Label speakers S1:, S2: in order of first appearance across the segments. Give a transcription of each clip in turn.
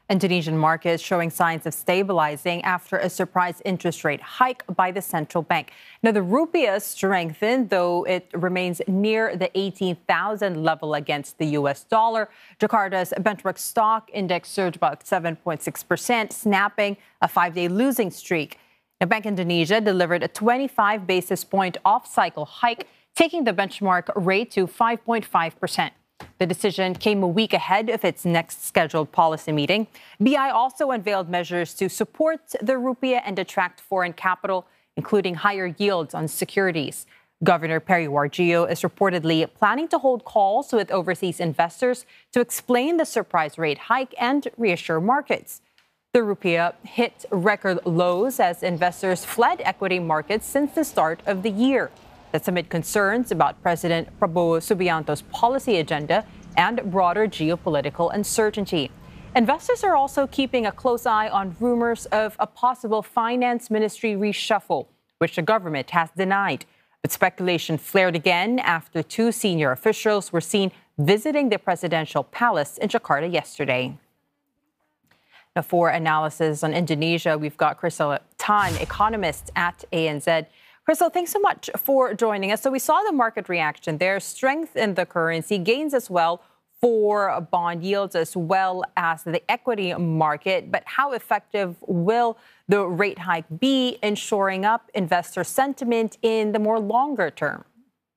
S1: Indonesian markets showing signs of stabilizing after a surprise interest rate hike by the central bank. Now, the rupiah strengthened, though it remains near the 18,000 level against the U.S. dollar. Jakarta's benchmark stock index surged about 7.6%, snapping a five-day losing streak. Now, Bank Indonesia delivered a 25 basis point off-cycle hike, taking the benchmark rate to 5.5%. The decision came a week ahead of its next scheduled policy meeting. BI also unveiled measures to support the rupiah and attract foreign capital, including higher yields on securities. Governor Perry Warjio is reportedly planning to hold calls with overseas investors to explain the surprise rate hike and reassure markets. The rupiah hit record lows as investors fled equity markets since the start of the year. That's amid concerns about President Prabowo Subianto's policy agenda and broader geopolitical uncertainty. Investors are also keeping a close eye on rumors of a possible finance ministry reshuffle, which the government has denied. But speculation flared again after two senior officials were seen visiting the presidential palace in Jakarta yesterday. Now, for analysis on Indonesia, we've got Crystal Tan, economist at ANZ. Crystal, thanks so much for joining us. So we saw the market reaction there, strength in the currency, gains as well for bond yields as well as the equity market. But how effective will the rate hike be in shoring up investor sentiment in the more longer term?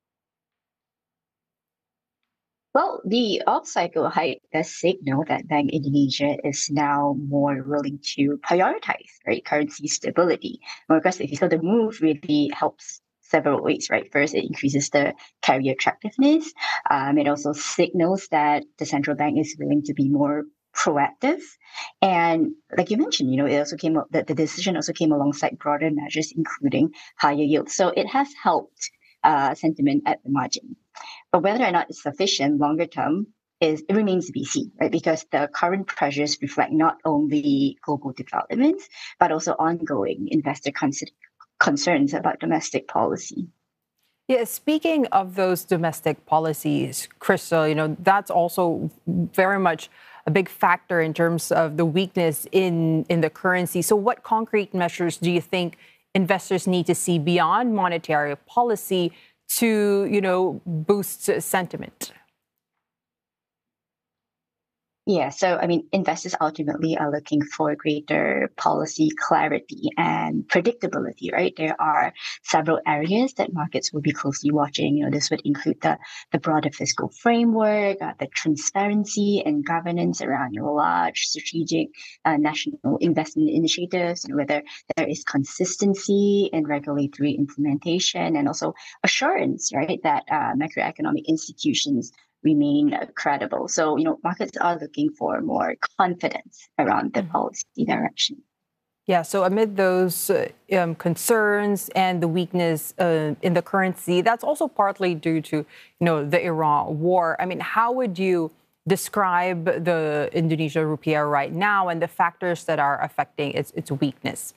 S2: Well, the off-cycle hike does signal that Bank Indonesia is now more willing to prioritize, right, currency stability more aggressively. So the move really helps several ways, right? First, it increases the carry attractiveness. It also signals that the central bank is willing to be more proactive. And like you mentioned, it also came up that the decision also came alongside broader measures, including higher yields. So it has helped sentiment at the margin. But whether or not it's sufficient longer term it remains to be seen, right? Because the current pressures reflect not only global developments, but also ongoing investor concerns about domestic policy.
S1: Yeah, speaking of those domestic policies, Crystal, that's also very much a big factor in terms of the weakness in the currency. So what concrete measures do you think investors need to see beyond monetary policy to, boost sentiment?
S2: Yeah, so investors ultimately are looking for greater policy clarity and predictability, right? There are several areas that markets will be closely watching. This would include the broader fiscal framework, the transparency and governance around large strategic national investment initiatives, and whether there is consistency in regulatory implementation and also assurance, right, that macroeconomic institutions remain credible. So, markets are looking for more confidence around the policy direction.
S1: Yeah, so amid those concerns and the weakness in the currency, that's also partly due to, the Iran war. How would you describe the Indonesia rupiah right now and the factors that are affecting its weakness?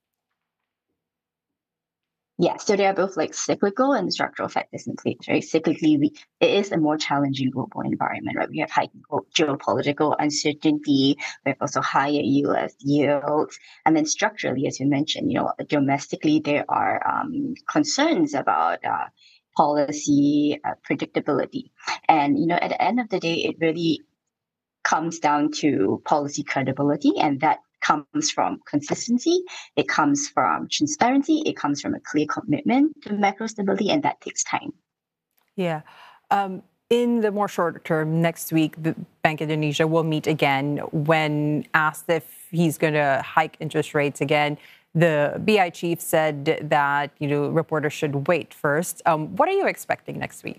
S2: Yeah, so they are both cyclical and structural factors in place, right? Cyclically, it is a more challenging global environment, right? We have heightened geopolitical uncertainty, we have also higher U.S. yields, and then structurally, as you mentioned, domestically there are concerns about policy predictability, and at the end of the day, it really comes down to policy credibility, and that comes from consistency, it comes from transparency, it comes from a clear commitment to macro stability, and that takes time.
S1: Yeah. In the more short term, next week, the Bank Indonesia will meet again. When asked if he's going to hike interest rates again, the BI chief said that, reporters should wait first. What are you expecting next week?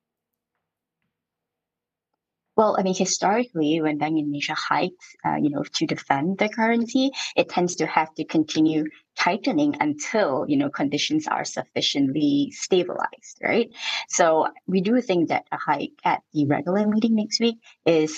S2: Well, historically, when Bank Indonesia hikes, to defend the currency, it tends to have to continue tightening until, conditions are sufficiently stabilized, right? So we do think that a hike at the regular meeting next week is